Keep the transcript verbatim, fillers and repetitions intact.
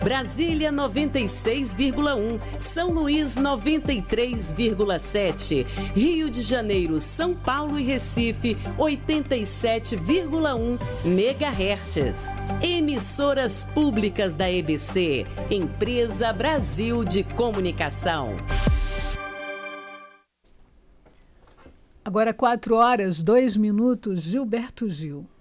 Brasília noventa e seis vírgula um, São Luís noventa e três vírgula sete, Rio de Janeiro, São Paulo e Recife oitenta e sete vírgula um megahertz. Emissoras públicas da E B C, Empresa Brasil de Comunicação. Agora quatro horas, dois minutos, Gilberto Gil.